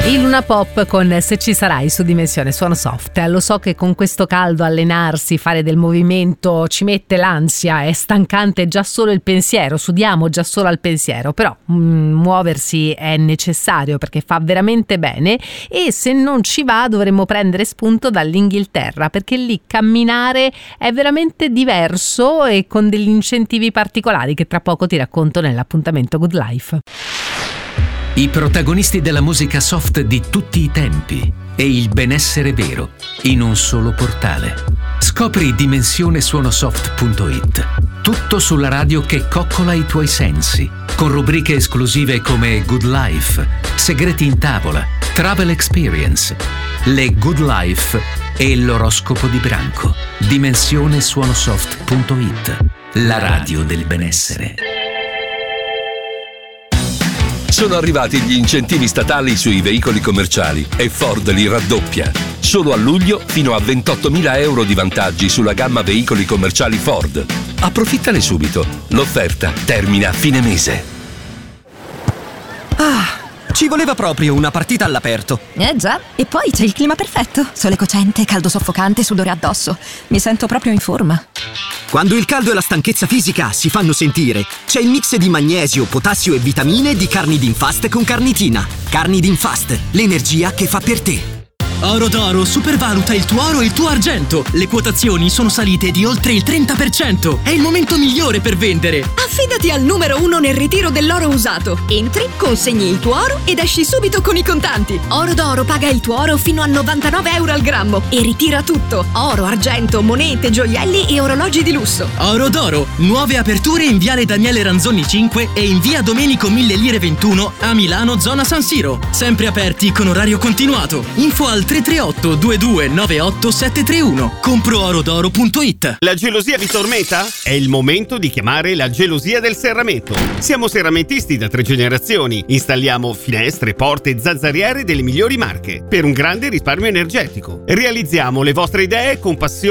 Il Luna Pop con Se ci sarai su Dimensione Suono Soft. Lo so che con questo caldo allenarsi, fare del movimento ci mette l'ansia, è stancante già solo il pensiero, sudiamo già solo al pensiero, però muoversi è necessario perché fa veramente bene, e se non ci va dovremmo prendere spunto dall'Inghilterra, perché lì camminare è veramente diverso e con degli incentivi particolari che tra poco ti racconto nell'appuntamento Good Life. I protagonisti della musica soft di tutti i tempi e il benessere vero in un solo portale. Scopri dimensionesuonosoft.it. Tutto sulla radio che coccola i tuoi sensi, con rubriche esclusive come Good Life, Segreti in tavola, Travel Experience, le Good Life e l'oroscopo di branco. Dimensionesuonosoft.it. La radio del benessere. Sono arrivati gli incentivi statali sui veicoli commerciali e Ford li raddoppia. Solo a luglio fino a 28.000 euro di vantaggi sulla gamma veicoli commerciali Ford. Approfittane subito. L'offerta termina a fine mese. Ci voleva proprio una partita all'aperto. Già, e poi c'è il clima perfetto. Sole cocente, caldo soffocante, sudore addosso. Mi sento proprio in forma. Quando il caldo e la stanchezza fisica si fanno sentire, c'è il mix di magnesio, potassio e vitamine di Carnidin Fast con carnitina. Carnidin Fast, l'energia che fa per te. Oro d'Oro supervaluta il tuo oro e il tuo argento. Le quotazioni sono salite di oltre il 30%. È il momento migliore per vendere. Affidati al numero 1 nel ritiro dell'oro usato. Entri, consegni il tuo oro ed esci subito con i contanti. Oro d'Oro paga il tuo oro fino a 99 euro al grammo e ritira tutto: oro, argento, monete, gioielli e orologi di lusso. Oro d'Oro, nuove aperture in viale Daniele Ranzoni 5 e in via Domenico 1000 Lire 21 a Milano, zona San Siro. Sempre aperti con orario continuato. Info al 338 2298 731. Comproorodoro.it. La gelosia vi tormenta? È il momento di chiamare la gelosia del serramento. Siamo serramentisti da 3 generazioni. Installiamo finestre, porte e zanzariere delle migliori marche per un grande risparmio energetico. Realizziamo le vostre idee con passione